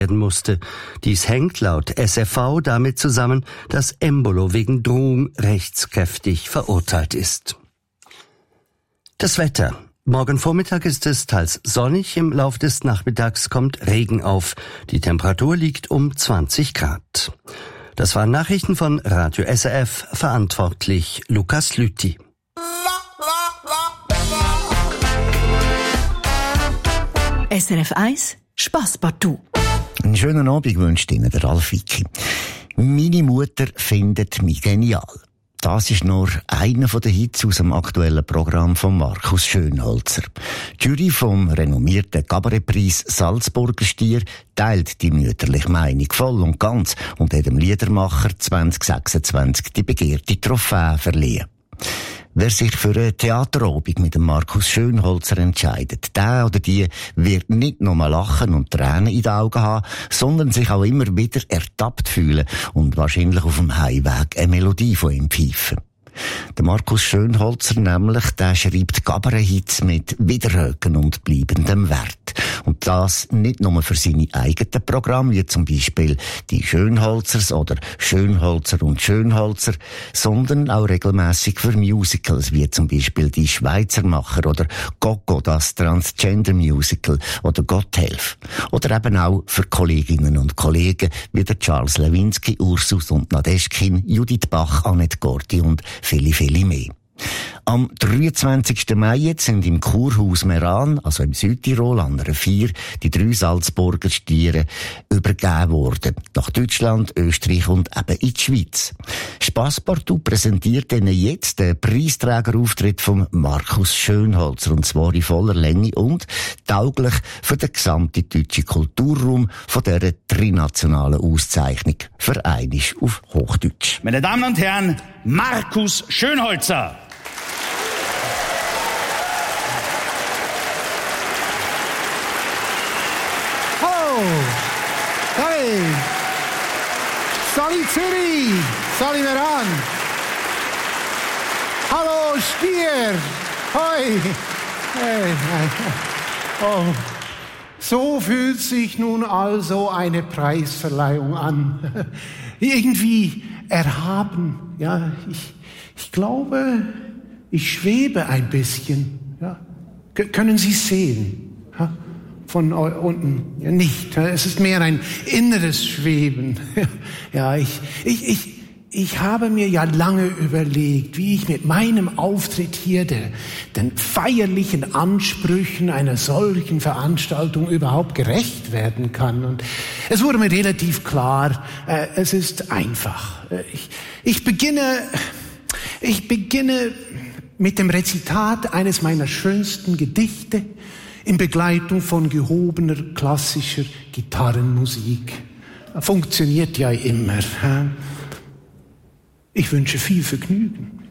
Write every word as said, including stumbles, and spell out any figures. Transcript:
werden musste. Dies hängt laut S F V damit zusammen, dass Embolo wegen Drohung rechtskräftig verurteilt ist. Das Wetter. Morgen Vormittag ist es teils sonnig, im Lauf des Nachmittags kommt Regen auf. Die Temperatur liegt um zwanzig Grad. Das waren Nachrichten von Radio S R F, verantwortlich Lukas Lüthi. S R F eins Spass partout. Einen schönen Abend wünscht Ihnen der Ralf Wicki. Meine Mutter findet mich genial. Das ist nur einer der Hits aus dem aktuellen Programm von Markus Schönholzer. Die Jury vom renommierten Kabarettpreis Salzburger Stier teilt die mütterliche Meinung voll und ganz und hat dem Liedermacher zwanzig sechsundzwanzig die begehrte Trophäe verliehen. Wer sich für eine Theaterabend mit dem Markus Schönholzer entscheidet, der oder die wird nicht nur lachen und Tränen in den Augen haben, sondern sich auch immer wieder ertappt fühlen und wahrscheinlich auf dem Heimweg eine Melodie von ihm pfeifen. Der Markus Schönholzer nämlich, der schreibt Kabarett-Hits mit Wiederhören und bleibendem Wert. Und das nicht nur für seine eigenen Programme, wie zum Beispiel die Schönholzers oder Schönholzer und Schönholzer, sondern auch regelmäßig für Musicals, wie zum Beispiel die Schweizermacher oder Coco, das Transgender-Musical oder Gotthelf. Oder eben auch für Kolleginnen und Kollegen wie der Charles Lewinsky, Ursus und Nadeschkin, Judith Bach, Annette Gordi und viele, viele mehr. Am dreiundzwanzigsten Mai jetzt sind im Kurhaus Meran, also im Südtirol, an einer vier, die drei Salzburger Stiere übergeben worden. Nach Deutschland, Österreich und eben in die Schweiz. Spasspartout präsentiert Ihnen jetzt den Preisträgerauftritt von Markus Schönholzer, und zwar in voller Länge und tauglich für den gesamten deutschen Kulturraum von dieser trinationalen Auszeichnung. Für einisch auf Hochdeutsch. Meine Damen und Herren, Markus Schönholzer. Hey! Sali Zürich! Sali Meran! Hallo Stier! Hoi! Hey. Oh. So fühlt sich nun also eine Preisverleihung an. Irgendwie erhaben. Ja, ich, ich glaube, ich schwebe ein bisschen. Ja. K- können Sie sehen? Ja? Von unten ja, nicht. Es ist mehr ein inneres Schweben. Ja, ich, ich, ich, ich habe mir ja lange überlegt, wie ich mit meinem Auftritt hier der, den feierlichen Ansprüchen einer solchen Veranstaltung überhaupt gerecht werden kann. Und es wurde mir relativ klar, äh, es ist einfach. Ich, ich beginne, ich beginne mit dem Rezitat eines meiner schönsten Gedichte, in Begleitung von gehobener klassischer Gitarrenmusik. Funktioniert ja immer. Ich wünsche viel Vergnügen.